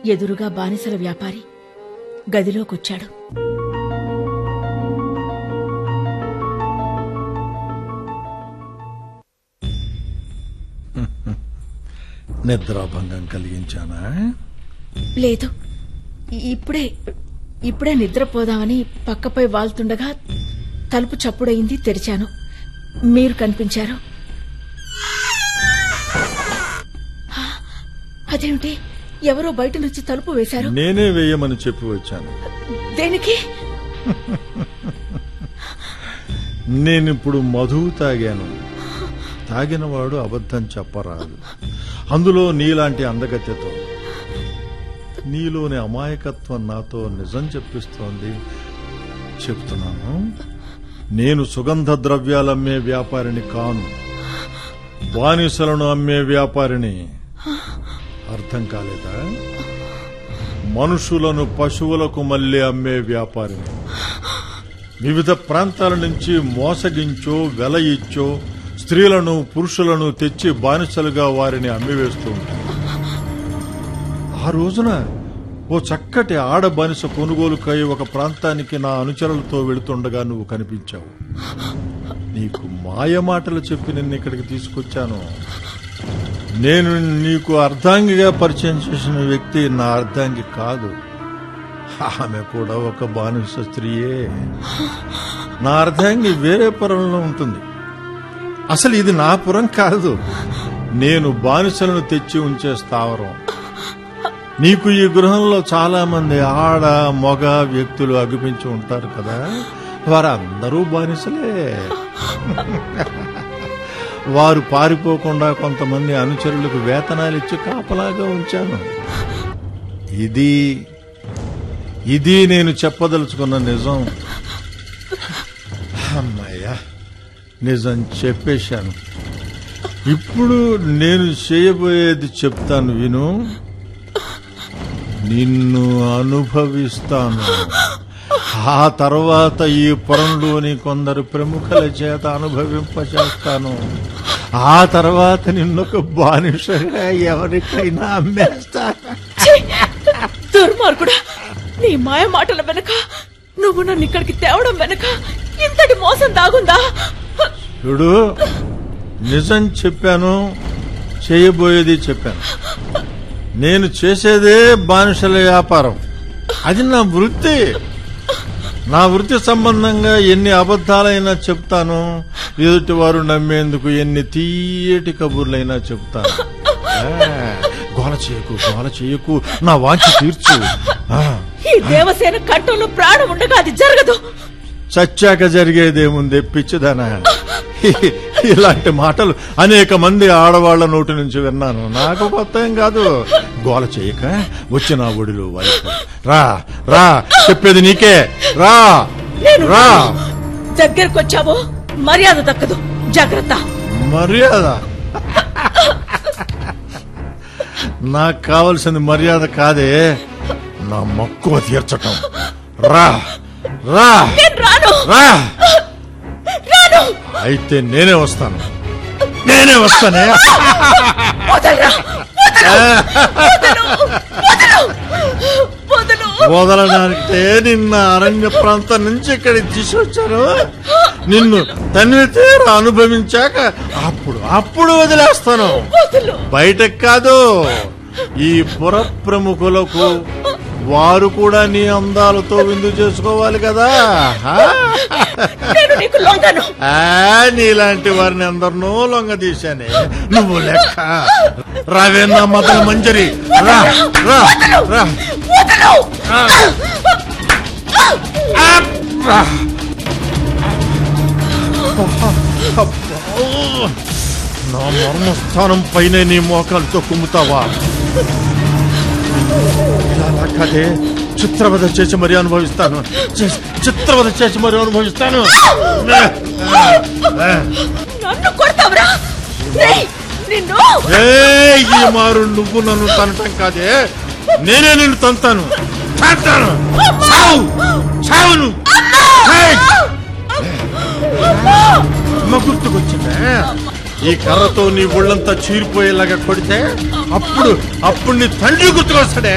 ఎదురుగా బానిసల వ్యాపారి గదిలోకొచ్చాడు. నిద్రాభంగం కలిగించానా? లేదు, ఇప్పుడే నిద్రపోదామని పక్కపై వాల్తుండగా తలుపు చప్పుడయింది. తెరిచాను, మీరు కనిపించారు. అదేమిటి, ఎవరో బయట నుంచి తలుపు వేశారు. నేనే వేయమని చెప్పి వచ్చాను. దేనికి? నేనిప్పుడు మధువు తాగాను. తాగినవాడు అబద్ధం చెప్పరాదు. అందులో నీలాంటి అందగత్యతో. నీలోని అమాయకత్వం నాతో నిజం చెప్పిస్తోంది. చెప్తున్నాను, నేను సుగంధ ద్రవ్యాలమ్మే వ్యాపారిని కాను, బానిసలను అమ్మే వ్యాపారిని. అర్థం కాలేదా? మనుషులను పశువులకు మళ్లీ అమ్మే వ్యాపారిని. వివిధ ప్రాంతాల నుంచి మోసగించో వెల ఇచ్చో స్త్రీలను పురుషులను తెచ్చి బానిసలుగా వారిని అమ్మివేస్తూ ఉంటాను. ఆ రోజున ఓ చక్కటి ఆడ బానిస కొనుగోలుకై ఒక ప్రాంతానికి నా అనుచరులతో వెళుతుండగా నువ్వు కనిపించావు. నీకు మాయమాటలు చెప్పి నిన్ను ఇక్కడికి తీసుకొచ్చాను. నేను నీకు అర్ధాంగిగా పరిచయం చేసిన వ్యక్తి నా అర్ధాంగి కాదు. ఆమె కూడా ఒక బానిస స్త్రీయే. నా అర్ధాంగి వేరే పురంలో ఉంటుంది. అసలు ఇది నా పురం కాదు, నేను బానిసలను తెచ్చి ఉంచే స్థావరం. నీకు ఈ గృహంలో చాలా మంది ఆడ మగ వ్యక్తులు అగుపించి ఉంటారు కదా, వారందరూ బానిసలే. వారు పారిపోకుండా కొంతమంది అనుచరులకు వేతనాలు ఇచ్చి కాపలాగా ఉంచాను. ఇది నేను చెప్పదలుచుకున్న నిజం. అమ్మాయ్యా, నిజం చెప్పేశాను. ఇప్పుడు నేను చేయబోయేది చెప్తాను, విను. నిన్ను అనుభవిస్తాను. ఆ తర్వాత ఈ పురంలోని కొందరు ప్రముఖుల చేత అనుభవింపచేస్తాను. ఆ తర్వాత నిన్నొక బానిసగా ఎవరికైనా అమ్మేస్తాను. దుర్మార్గుడా, నీ మాయ మాటల వెనక, నువ్వు నన్ను ఇక్కడికి తేవడం వెనక ఇంతటి మోసం దాగుందా? చూడు, నిజం చెప్పాను, చేయబోయేది చెప్పాను. నేను చేసేదే బానిసల వ్యాపారం. అది నా వృత్తి. నా వృత్తి సంబంధంగా ఎన్ని అబద్ధాలైనా చెప్తాను. ఎదుటి వారు నమ్మేందుకు ఎన్ని తీయటి కబుర్లైనా చెప్తాను. గోల చేయకు, నా వాంఛ తీర్చు. ఈ దేవసేన కంఠంలో ప్రాణం ఉండగా అది జరగదు. చచ్చాక జరిగేదేముంది పిచ్చిదానా? ఇలాంటి మాటలు అనేక మంది ఆడవాళ్ల నోటి నుంచి విన్నాను. నాకు కొత్త ఏం కాదు. గోల చేయక వచ్చి నా ఒడిలో వాలిపో. రా, చెప్పేది నీకే. రా. దగ్గరకొచ్చావో మర్యాద దక్కదు, జాగ్రత్త. మర్యాద? నాకు కావలసింది మర్యాద కాదే, నా మక్కువ తీర్చటం. రా. అయితే నేనే వస్తానే. వదలడానికే నిన్న అరణ్య ప్రాంతం నుంచి ఇక్కడికి తీసుకొచ్చాను. నిన్ను తనివి తీర అనుభవించాక అప్పుడు వదిలేస్తాను. బయటకు కాదు. ఈ పుర ప్రముఖులకు వారు కూడా నీ అందాలతో విందు చేసుకోవాలి కదా. నీలాంటి వారిని అందరినో లొంగ తీశానే. నువ్వు లెక్క. రావేనా మదల మంజరి? నా మర్మస్థానం పైన నీ మోకాలతో కుమ్ముతావా? కాదే, చిత్రవద చేసి మరీ అనుభవిస్తాను. ఈ మారు నువ్వు నన్ను తనటం కాదే, నేనే నిన్ను తంతాను. గుర్తుకొచ్చిందే, ఈ కర్రతో నీ ఒళ్ళంతా చీరిపోయేలాగా కొడితే అప్పుడు నీ తండ్రి గుర్తుకొస్తాడే.